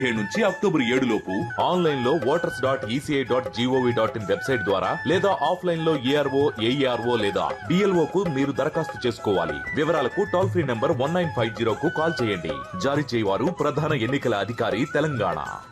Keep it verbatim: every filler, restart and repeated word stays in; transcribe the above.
ఏడు నుంచి అక్టోబర్ ఏడు లోపు ఆన్లైన్ లో voters dot ECI dot GOV dot in website ద్వారా లేదా ఆఫ్లైన్ లో ఏఆర్ఓ ఏఈఆర్ఓ లేదా డిఎల్ఓ కు మీరు దరఖాస్తు చేసుకోవాలి. వివరాలకు toll free number one nine five zero కు కాల్ చేయండి. జారీ చేయవారు ప్రధాన ఎన్నికల అధికారి తెలంగాణ.